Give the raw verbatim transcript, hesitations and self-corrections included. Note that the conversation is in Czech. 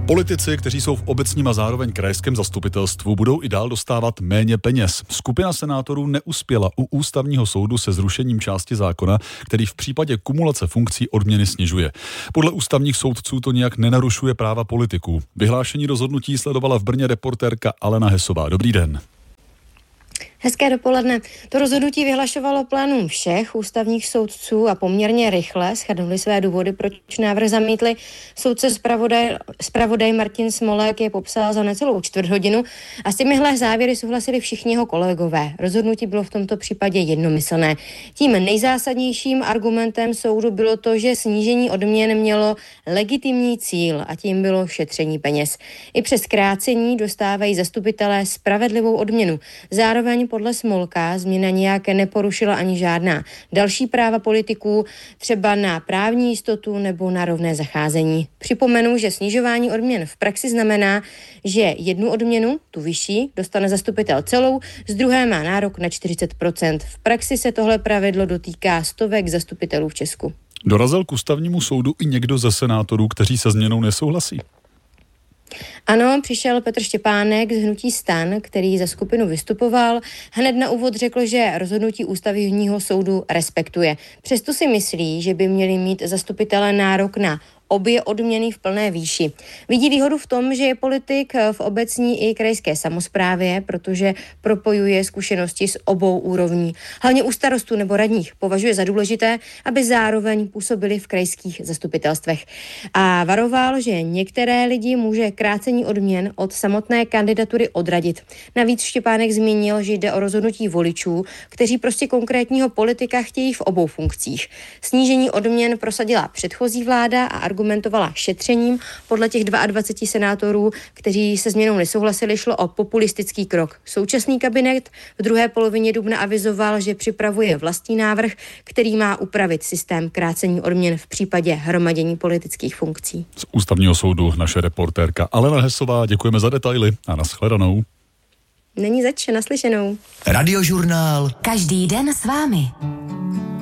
Politici, kteří jsou v obecním a zároveň krajském zastupitelstvu, budou i dál dostávat méně peněz. Skupina senátorů neuspěla u ústavního soudu se zrušením části zákona, který v případě kumulace funkcí odměny snižuje. Podle ústavních soudců to nijak nenarušuje práva politiků. Vyhlášení rozhodnutí sledovala v Brně reportérka Alena Hesová. Dobrý den. Hezké dopoledne. To rozhodnutí vyhlašovalo plénum všech ústavních soudců a poměrně rychle shrnuli své důvody, proč návrh zamítli. Soudce zpravodaj, zpravodaj Martin Smolek je popsal za necelou čtvrt hodinu a s těmihle závěry souhlasili všichni jeho kolegové. Rozhodnutí bylo v tomto případě jednomyslné. Tím nejzásadnějším argumentem soudu bylo to, že snížení odměn mělo legitimní cíl a tím bylo šetření peněz. I přes krácení dostávají zastupitelé spravedlivou odměnu. Zároveň podle Smolka změna nijak neporušila ani žádná další práva politiků, třeba na právní jistotu nebo na rovné zacházení. Připomenu, že snižování odměn v praxi znamená, že jednu odměnu, tu vyšší, dostane zastupitel celou, z druhé má nárok na čtyřicet procent. V praxi se tohle pravidlo dotýká stovek zastupitelů v Česku. Dorazil k ústavnímu soudu i někdo ze senátorů, kteří se změnou nesouhlasí? Ano, přišel Petr Štěpánek z hnutí STAN, který za skupinu vystupoval. Hned na úvod řekl, že rozhodnutí ústavního soudu respektuje. Přesto si myslí, že by měli mít zastupitelé nárok na obě odměny v plné výši. Vidí výhodu v tom, že je politik v obecní i krajské samosprávě, protože propojuje zkušenosti z obou úrovní. Hlavně u starostů nebo radních považuje za důležité, aby zároveň působili v krajských zastupitelstvech. A varoval, že některé lidi může krácení odměn od samotné kandidatury odradit. Navíc Štěpánek zmínil, že jde o rozhodnutí voličů, kteří prostě konkrétního politika chtějí v obou funkcích. Snížení odměn prosadila předchozí vláda a argumentovala šetřením. Podle těch dvaceti dvou senátorů, kteří se změnou nesouhlasili, šlo o populistický krok. Současný kabinet v druhé polovině dubna avizoval, že připravuje vlastní návrh, který má upravit systém krácení odměn v případě hromadění politických funkcí. Z ústavního soudu naše reportérka Alena Hesová, děkujeme za detaily a nashledanou. Není zač, naslyšenou. Radiožurnál. Každý den s vámi.